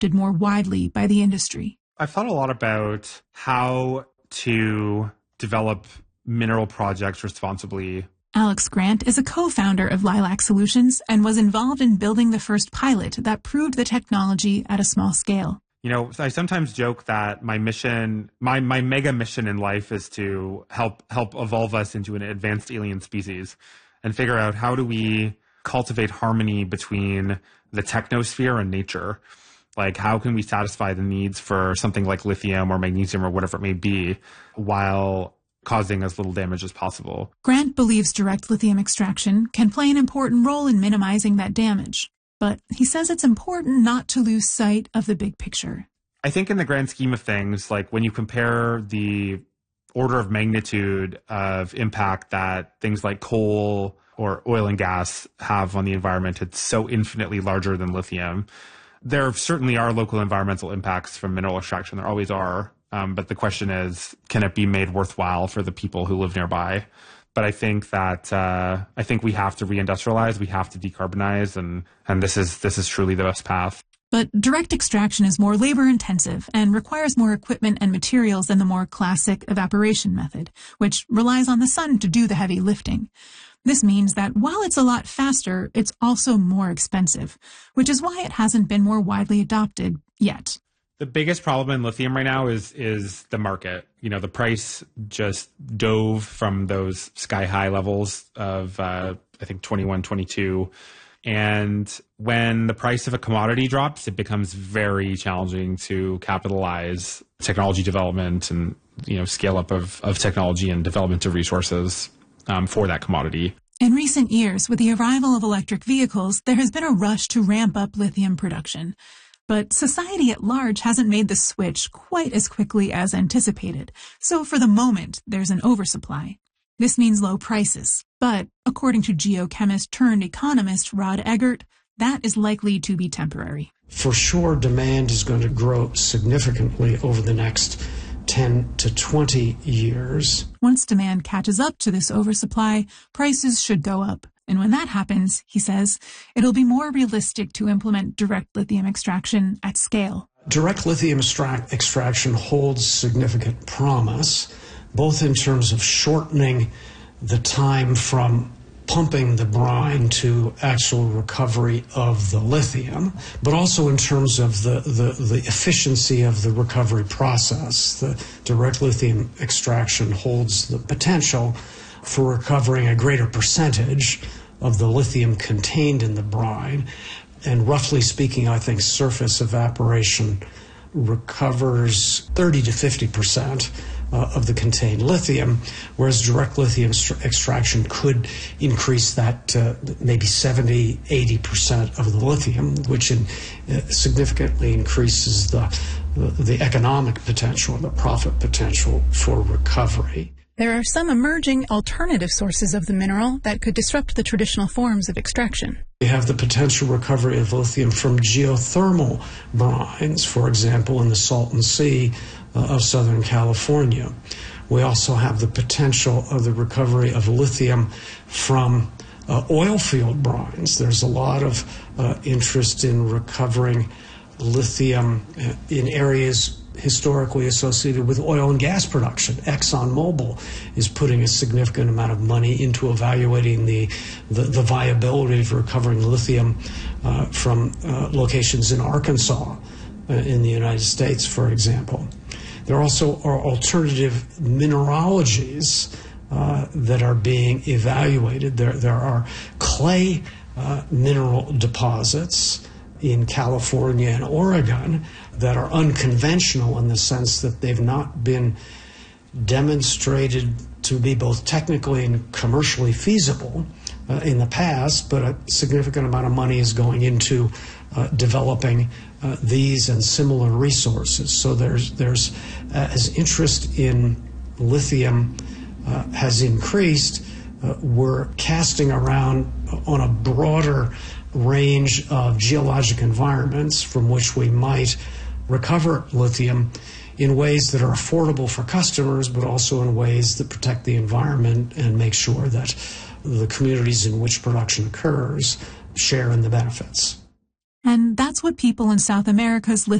adopted more widely by the industry. I've thought a lot about how to develop mineral projects responsibly. Alex Grant is a co-founder of Lilac Solutions and was involved in building the first pilot that proved the technology at a small scale. You know, I sometimes joke that my mission, my mega mission in life is to help evolve us into an advanced alien species and figure out how do we cultivate harmony between the technosphere and nature. Like, how can we satisfy the needs for something like lithium or magnesium or whatever it may be while causing as little damage as possible? Grant believes direct lithium extraction can play an important role in minimizing that damage. But he says it's important not to lose sight of the big picture. I think in the grand scheme of things, like when you compare the order of magnitude of impact that things like coal or oil and gas have on the environment, it's so infinitely larger than lithium. There certainly are local environmental impacts from mineral extraction. There always are. But the question is, can it be made worthwhile for the people who live nearby? But I think that we have to reindustrialize, we have to decarbonize, and this is truly the best path. But direct extraction is more labor-intensive and requires more equipment and materials than the more classic evaporation method, which relies on the sun to do the heavy lifting. This means that while it's a lot faster, it's also more expensive, which is why it hasn't been more widely adopted yet. The biggest problem in lithium right now is the market. You know, the price just dove from those sky-high levels of, I think, 21, 22. And when the price of a commodity drops, it becomes very challenging to capitalize technology development and, you know, scale up of technology and development of resources for that commodity. In recent years, with the arrival of electric vehicles, there has been a rush to ramp up lithium production. But society at large hasn't made the switch quite as quickly as anticipated. So for the moment, there's an oversupply. This means low prices. But according to geochemist turned economist Rod Eggert, that is likely to be temporary. For sure, demand is going to grow significantly over the next 10 to 20 years. Once demand catches up to this oversupply, prices should go up. And when that happens, he says, it'll be more realistic to implement direct lithium extraction at scale. Direct lithium extraction holds significant promise, both in terms of shortening the time from pumping the brine to actual recovery of the lithium, but also in terms of the efficiency of the recovery process. The direct lithium extraction holds the potential for recovering a greater percentage of the lithium contained in the brine. And roughly speaking, I think surface evaporation recovers 30 to 50% of the contained lithium, whereas direct lithium extraction could increase that to maybe 70, 80% of the lithium, which significantly increases the economic potential, the profit potential for recovery. There are some emerging alternative sources of the mineral that could disrupt the traditional forms of extraction. We have the potential recovery of lithium from geothermal brines, for example, in the Salton Sea of Southern California. We also have the potential of the recovery of lithium from oil field brines. There's a lot of interest in recovering lithium in areas historically associated with oil and gas production. ExxonMobil is putting a significant amount of money into evaluating the viability of recovering lithium from locations in Arkansas in the United States, for example. There also are alternative mineralogies that are being evaluated. There are clay mineral deposits in California and Oregon that are unconventional in the sense that they've not been demonstrated to be both technically and commercially feasible in the past, but a significant amount of money is going into developing these and similar resources. So there's as interest in lithium has increased, we're casting around on a broader range of geologic environments from which we might recover lithium in ways that are affordable for customers, but also in ways that protect the environment and make sure that the communities in which production occurs share in the benefits. And that's what people in South America's